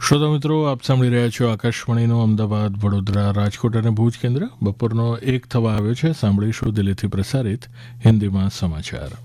શ્રોતા મિત્રો, આપ સાંભળી રહ્યા છો આકાશવાણીનું અમદાવાદ, વડોદરા, રાજકોટ અને ભુજ કેન્દ્ર. બપોરનો 1 થવા આવ્યો છે. સાંભળીશું દિલ્હીથી પ્રસારિત હિન્દીમાં સમાચાર.